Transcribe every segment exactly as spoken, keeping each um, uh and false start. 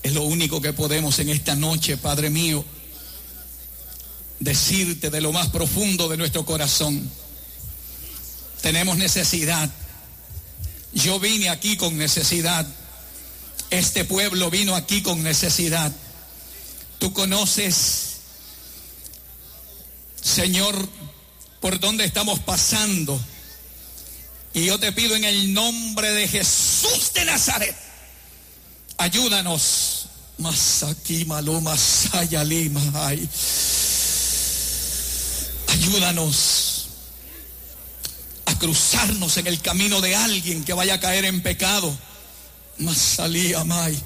Es lo único que podemos en esta noche, Padre mío, decirte de lo más profundo de nuestro corazón. Tenemos necesidad. Yo vine aquí con necesidad. Este pueblo vino aquí con necesidad. Tú conoces, Señor, por dónde estamos pasando. Y yo te pido en el nombre de Jesús de Nazaret, ayúdanos. Masaki maloma sayalima ay. Ayúdanos a cruzarnos en el camino de alguien que vaya a caer en pecado. Masalí amay.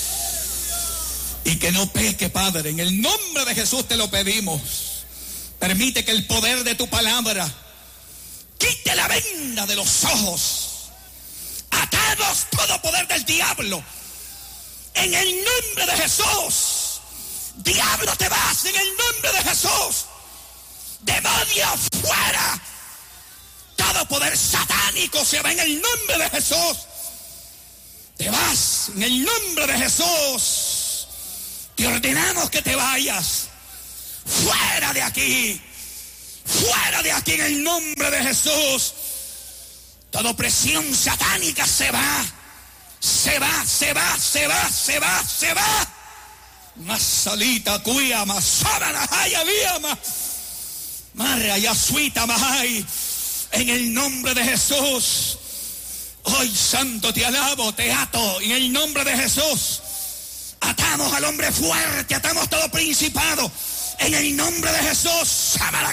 Y que no peque, Padre. En el nombre de Jesús te lo pedimos. Permite que el poder de tu palabra quite la venda de los ojos. Atamos todo poder del diablo. En el nombre de Jesús. Diablo, te vas en el nombre de Jesús. Demonio, fuera. Todo poder satánico se va en el nombre de Jesús. Te vas en el nombre de Jesús. Te ordenamos que te vayas. Fuera de aquí. Fuera de aquí en el nombre de Jesús. Toda opresión satánica se va. Se va, se va, se va, se va, se va. Masalita cuya, masara haya viama. Marra y asuita mahai. En el nombre de Jesús. Hoy, Santo, te alabo, te ato. En el nombre de Jesús. Atamos al hombre fuerte, atamos todo principado. En el nombre de Jesús.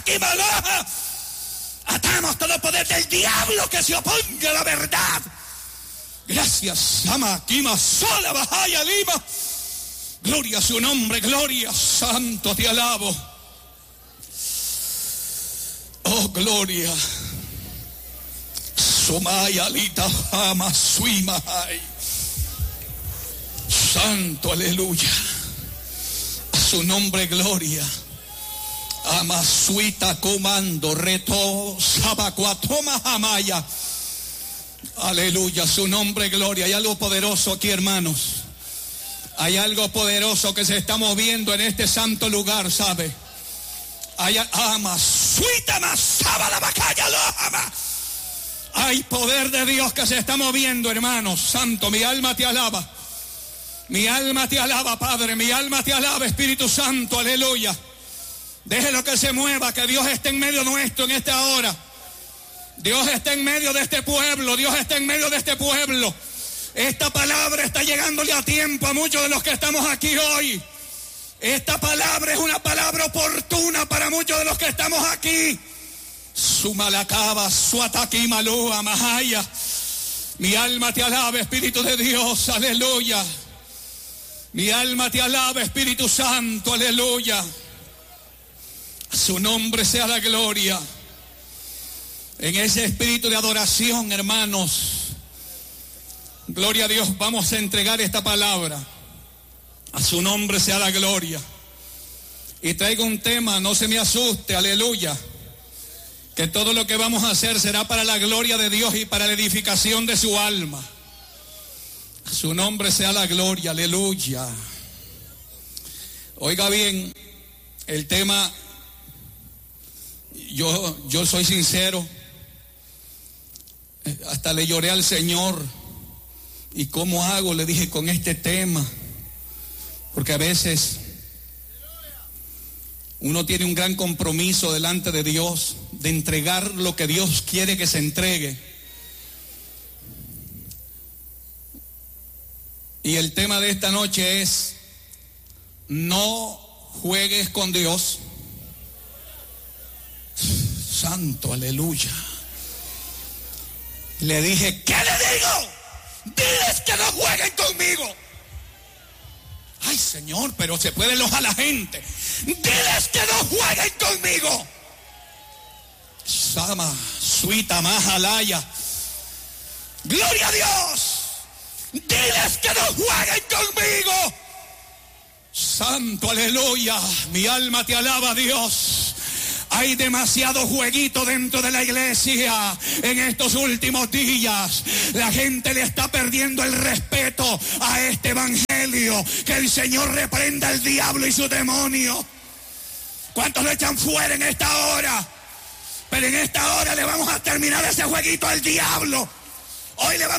Atamos todo poder del diablo que se oponga a la verdad. Gracias, Sama, Kima, Sola, Bajaya, Lima. Gloria a su nombre, gloria, Santo, te alabo. Oh, gloria. Somaya, Lita, Hama, Suima, Santo, aleluya. A su nombre, gloria. Amasuita, comando, reto, sabacuatoma, Amaya. Aleluya, su nombre, gloria. Hay algo poderoso aquí, hermanos. Hay algo poderoso que se está moviendo en este santo lugar, ¿sabe? Hay ama, suita, masaba la bacalla, lo ama. Hay poder de Dios que se está moviendo, hermanos. Santo, mi alma te alaba. Mi alma te alaba, Padre. Mi alma te alaba, Espíritu Santo, aleluya. Déjelo que se mueva, que Dios esté en medio nuestro en esta hora. Dios está en medio de este pueblo, Dios está en medio de este pueblo. Esta palabra está llegándole a tiempo a muchos de los que estamos aquí hoy. Esta palabra es una palabra oportuna para muchos de los que estamos aquí. Su malacaba, su ataque malúa, mahaya. Mi alma te alaba, Espíritu de Dios, aleluya. Mi alma te alaba, Espíritu Santo, aleluya. A su nombre sea la gloria. En ese espíritu de adoración, hermanos, gloria a Dios, vamos a entregar esta palabra. A su nombre sea la gloria. Y traigo un tema, no se me asuste, aleluya, que todo lo que vamos a hacer será para la gloria de Dios y para la edificación de su alma. A su nombre sea la gloria, aleluya. Oiga bien, el tema, yo, yo soy sincero. Hasta le lloré al Señor. ¿Y cómo hago? Le dije con este tema. Porque a veces uno tiene un gran compromiso delante de Dios de entregar lo que Dios quiere que se entregue. Y el tema de esta noche es: no juegues con Dios. Santo, aleluya. Le dije, ¿qué le digo? Diles que no jueguen conmigo. Ay, Señor, pero se puede enojar a la gente. Diles que no jueguen conmigo. Sama, suita, majalaya. Gloria a Dios. Diles que no jueguen conmigo. Santo, aleluya. Mi alma te alaba, Dios. Hay demasiado jueguito dentro de la iglesia en estos últimos días. La gente le está perdiendo el respeto a este evangelio. Que el Señor reprenda al diablo y su demonio. ¿Cuántos lo echan fuera en esta hora? Pero en esta hora le vamos a terminar ese jueguito al diablo. Hoy le vamos